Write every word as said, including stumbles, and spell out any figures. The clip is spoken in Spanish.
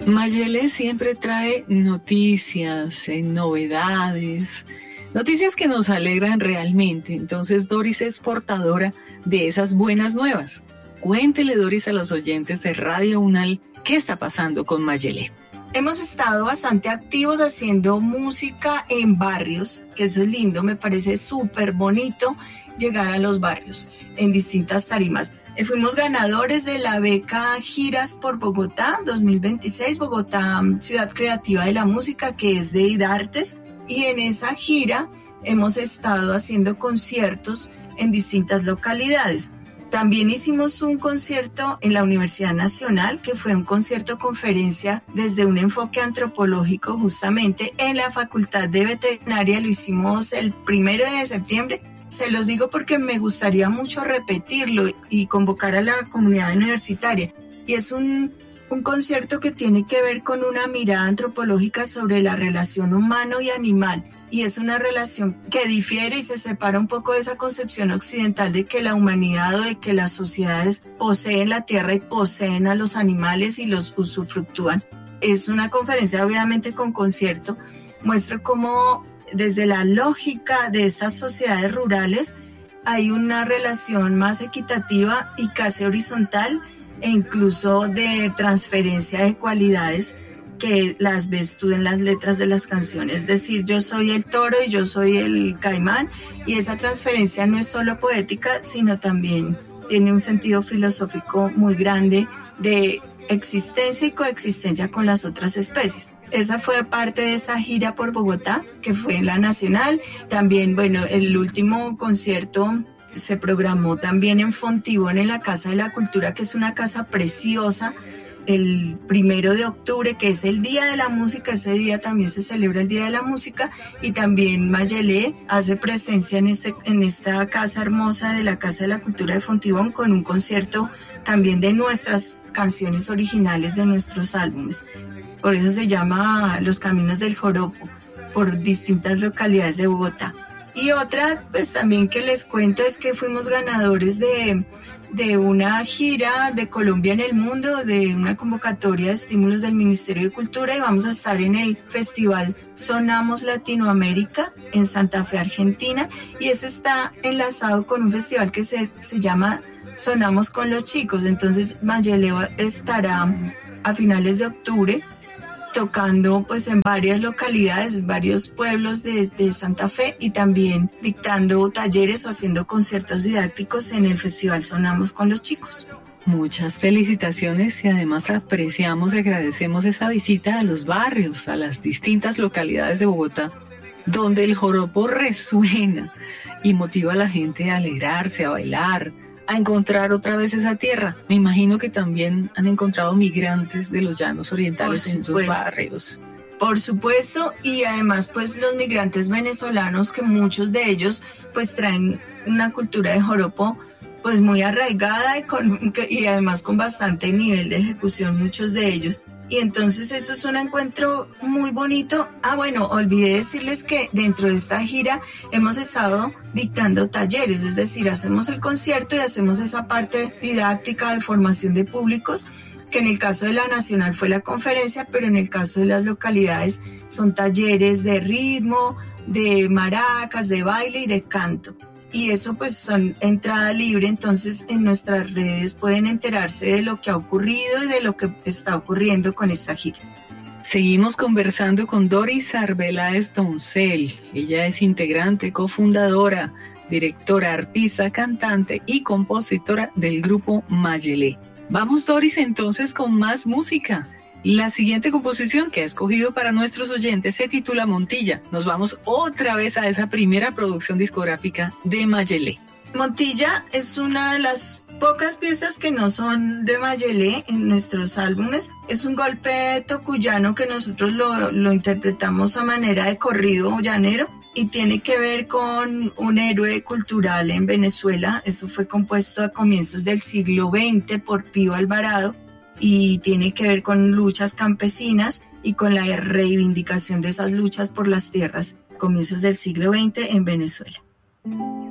Mayele siempre trae noticias, eh, novedades, noticias que nos alegran realmente. Entonces Doris es portadora de esas buenas nuevas. Cuéntele, Doris, a los oyentes de Radio Unal qué está pasando con Mayele. Hemos estado bastante activos haciendo música en barrios, que eso es lindo, me parece súper bonito llegar a los barrios en distintas tarimas. Fuimos ganadores de la beca Giras por Bogotá dos mil veintiséis, Bogotá Ciudad Creativa de la Música, que es de IDARTES, y en esa gira hemos estado haciendo conciertos en distintas localidades. También hicimos un concierto en la Universidad Nacional, que fue un concierto conferencia desde un enfoque antropológico justamente en la Facultad de Veterinaria. Lo hicimos el primero de septiembre. Se los digo porque me gustaría mucho repetirlo y convocar a la comunidad universitaria. Y es un, un concierto que tiene que ver con una mirada antropológica sobre la relación humano y animal. Y es una relación que difiere y se separa un poco de esa concepción occidental de que la humanidad o de que las sociedades poseen la tierra y poseen a los animales y los usufructúan. Es una conferencia obviamente con concierto. Muestra cómo desde la lógica de estas sociedades rurales hay una relación más equitativa y casi horizontal e incluso de transferencia de cualidades que las ves tú en las letras de las canciones. Es decir, yo soy el toro y yo soy el caimán, y esa transferencia no es solo poética, sino también tiene un sentido filosófico muy grande de existencia y coexistencia con las otras especies. Esa fue parte de esta gira por Bogotá, que fue en la Nacional. También, bueno, el último concierto se programó también en Fontibón, en la Casa de la Cultura, que es una casa preciosa, el primero de octubre, que es el Día de la Música. Ese día también se celebra el Día de la Música, y también Mayele hace presencia en, este, en esta casa hermosa de la Casa de la Cultura de Fontibón, con un concierto también de nuestras canciones originales de nuestros álbumes. Por eso se llama Los Caminos del Joropo, por distintas localidades de Bogotá. Y otra, pues también que les cuento, es que fuimos ganadores de, de una gira de Colombia en el mundo, de una convocatoria de estímulos del Ministerio de Cultura, y vamos a estar en el Festival Sonamos Latinoamérica en Santa Fe, Argentina, y ese está enlazado con un festival que se, se llama Sonamos con los Chicos. Entonces Mayele estará a finales de octubre tocando pues en varias localidades, varios pueblos de, de Santa Fe, y también dictando talleres o haciendo conciertos didácticos en el Festival Sonamos con los Chicos. Muchas felicitaciones, y además apreciamos y agradecemos esa visita a los barrios, a las distintas localidades de Bogotá, donde el joropo resuena y motiva a la gente a alegrarse, a bailar, a encontrar otra vez esa tierra. Me imagino que también han encontrado migrantes de los llanos orientales en sus barrios. Por supuesto, y además pues los migrantes venezolanos, que muchos de ellos pues traen una cultura de joropo pues muy arraigada y, con, y además con bastante nivel de ejecución, muchos de ellos. Y entonces eso es un encuentro muy bonito. Ah, bueno, olvidé decirles que dentro de esta gira hemos estado dictando talleres, es decir, hacemos el concierto y hacemos esa parte didáctica de formación de públicos, que en el caso de la Nacional fue la conferencia, pero en el caso de las localidades son talleres de ritmo, de maracas, de baile y de canto. Y eso pues son entrada libre, entonces en nuestras redes pueden enterarse de lo que ha ocurrido y de lo que está ocurriendo con esta gira. Seguimos conversando con Doris Arbeláez Doncel. Ella es integrante, cofundadora, directora, artista, cantante y compositora del grupo Mayele. Vamos, Doris, entonces con más música. La siguiente composición que ha escogido para nuestros oyentes se titula Montilla. Nos vamos otra vez a esa primera producción discográfica de Mayele. Montilla es una de las pocas piezas que no son de Mayele en nuestros álbumes. Es un golpe tocuyano que nosotros lo, lo interpretamos a manera de corrido llanero, y tiene que ver con un héroe cultural en Venezuela. Eso fue compuesto a comienzos del siglo veinte por Pío Alvarado, y tiene que ver con luchas campesinas y con la reivindicación de esas luchas por las tierras, comienzos del siglo veinte en Venezuela.